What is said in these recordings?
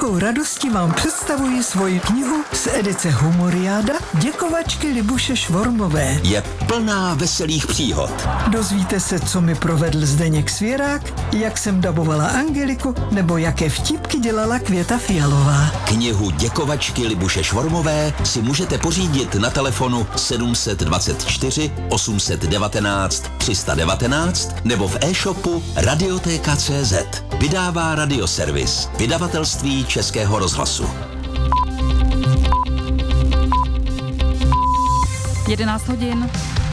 velkou radostí vám představuji svoji knihu z edice Humoriáda Děkovačky Libuše Švormové. Je plná veselých příhod. Dozvíte se, co mi provedl Zdeněk Svěrák, jak jsem dabovala Angeliku, nebo jaké vtípky dělala Květa Fialová. Knihu Děkovačky Libuše Švormové si můžete pořídit na telefonu 724 819 319 nebo v e-shopu Radioteka.cz. Vydává Radioservis, vydavatelství Českého rozhlasu. 11 hodin.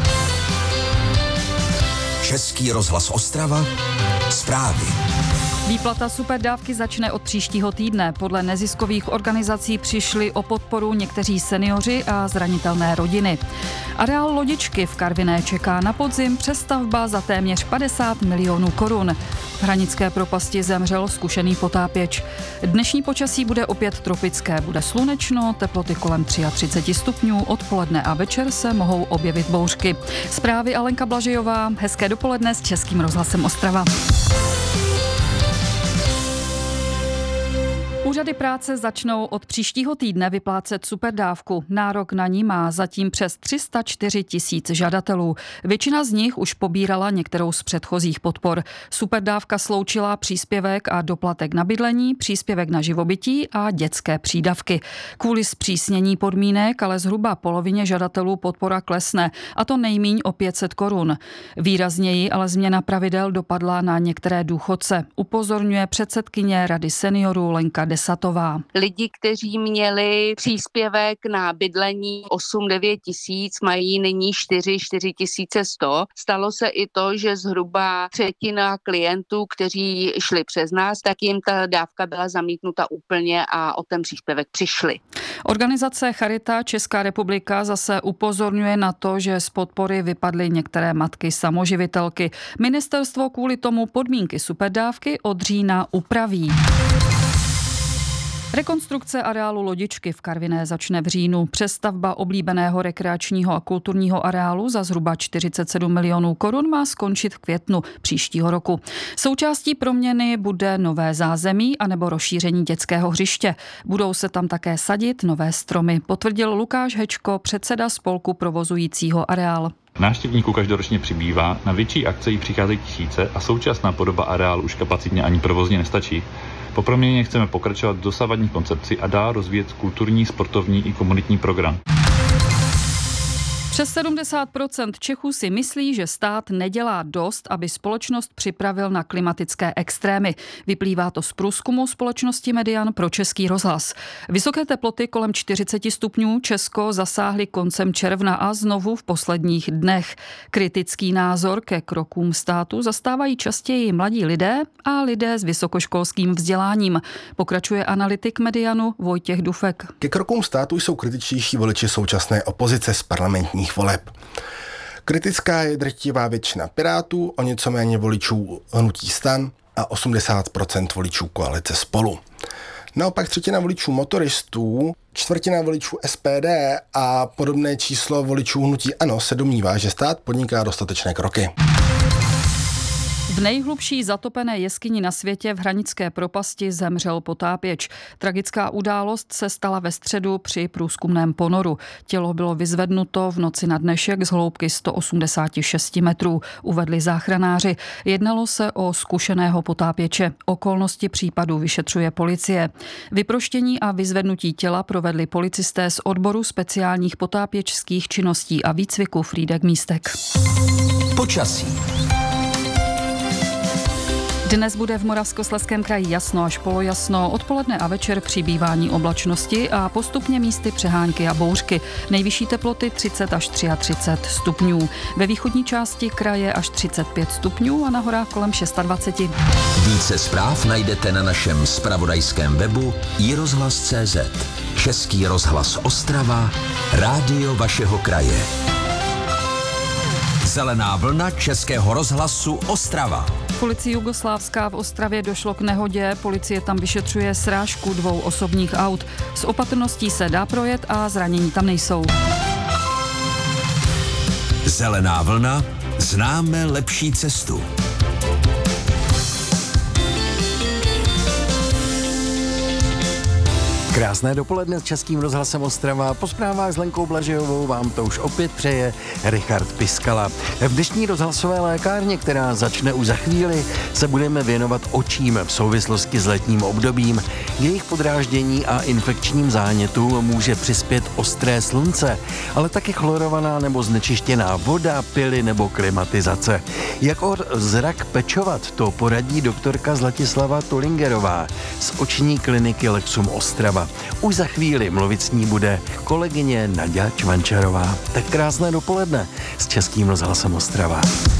Český rozhlas Ostrava. Zprávy. Výplata superdávky začne od příštího týdne. Podle neziskových organizací přišli o podporu někteří seniori a zranitelné rodiny. Areál lodičky v Karviné čeká na podzim přestavba za téměř 50 milionů korun. V Hranické propasti zemřel zkušený potápěč. Dnešní počasí bude opět tropické. Bude slunečno, teploty kolem 33 stupňů, odpoledne a večer se mohou objevit bouřky. Zprávy Alenka Blažejová. Hezké dopoledne s Českým rozhlasem Ostrava. Úřady práce začnou od příštího týdne vyplácet superdávku. Nárok na ní má zatím přes 304 000 žadatelů. Většina z nich už pobírala některou z předchozích podpor. Superdávka sloučila příspěvek a doplatek na bydlení, příspěvek na živobytí a dětské přídavky. Kvůli zpřísnění podmínek ale zhruba polovině žadatelů podpora klesne, a to nejmíň o 500 korun. Výrazněji ale změna pravidel dopadla na některé důchodce. Upozorňuje předsedkyně Rady seniorů Lenka Desatová. Lidi, kteří měli příspěvek na bydlení 8-9 tisíc, mají nyní 4 100. Stalo se i to, že zhruba třetina klientů, kteří šli přes nás, tak jim ta dávka byla zamítnuta úplně a o ten příspěvek přišli. Organizace Charita Česká republika zase upozorňuje na to, že z podpory vypadly některé matky samoživitelky. Ministerstvo kvůli tomu podmínky superdávky od října upraví. Rekonstrukce areálu lodičky v Karviné začne v říjnu. Přestavba oblíbeného rekreačního a kulturního areálu za zhruba 47 milionů korun má skončit v květnu příštího roku. Součástí proměny bude nové zázemí anebo rozšíření dětského hřiště. Budou se tam také sadit nové stromy, potvrdil Lukáš Hečko, předseda spolku provozujícího areál. Návštěvníků každoročně přibývá, na větší akce jí přicházejí tisíce a současná podoba areálu už kapacitně ani provozně nestačí. Po proměně chceme pokračovat v dosavadní koncepci a dál rozvíjet kulturní, sportovní i komunitní program. Přes 70% Čechů si myslí, že stát nedělá dost, aby společnost připravil na klimatické extrémy. Vyplývá to z průzkumu společnosti Median pro Český rozhlas. Vysoké teploty kolem 40 stupňů Česko zasáhly koncem června a znovu v posledních dnech. Kritický názor ke krokům státu zastávají častěji mladí lidé a lidé s vysokoškolským vzděláním. Pokračuje analytik Medianu Vojtěch Dufek. Ke krokům státu jsou kritičtější voliči současné opozice z parlamentních voleb. Kritická je drtivá většina Pirátů, o něco méně voličů hnutí STAN a 80% voličů koalice Spolu. Naopak třetina voličů motoristů, čtvrtina voličů SPD a podobné číslo voličů hnutí ANO se domnívá, že stát podniká dostatečné kroky. V nejhlubší zatopené jeskyni na světě v Hranické propasti zemřel potápěč. Tragická událost se stala ve středu při průzkumném ponoru. Tělo bylo vyzvednuto v noci na dnešek z hloubky 186 metrů, uvedli záchranáři. Jednalo se o zkušeného potápěče. Okolnosti případu vyšetřuje policie. Vyproštění a vyzvednutí těla provedli policisté z odboru speciálních potápěčských činností a výcviku Frýdek Místek. Počasí. Dnes bude v Moravskoslezském kraji jasno až polojasno, odpoledne a večer přibývání oblačnosti a postupně místy přehánky a bouřky. Nejvyšší teploty 30 až 33 stupňů. Ve východní části kraje až 35 stupňů a na horách kolem 26. Více zpráv najdete na našem zpravodajském webu iRozhlas.cz. Český rozhlas Ostrava, rádio vašeho kraje. Zelená vlna Českého rozhlasu Ostrava. V ulici Jugoslávská v Ostravě došlo k nehodě. Policie tam vyšetřuje srážku 2 osobních aut. S opatrností se dá projet a zranění tam nejsou. Zelená vlna. Známe lepší cestu. Krásné dopoledne s Českým rozhlasem Ostrava. Po zprávách s Lenkou Blažejovou vám to už opět přeje Richard Piskala. V dnešní rozhlasové lékárně, která začne už za chvíli, se budeme věnovat očím v souvislosti s letním obdobím. K jejich podráždění a infekčním zánětu může přispět ostré slunce, ale taky chlorovaná nebo znečištěná voda, pily nebo klimatizace. Jak o zrak pečovat, to poradí doktorka Zlatislava Tulingerová z oční kliniky Lexum Ostrava. Už za chvíli mluvit s ní bude kolegyně Naďa Čvančarová. Tak krásné dopoledne s Českým rozhlasem Ostrava.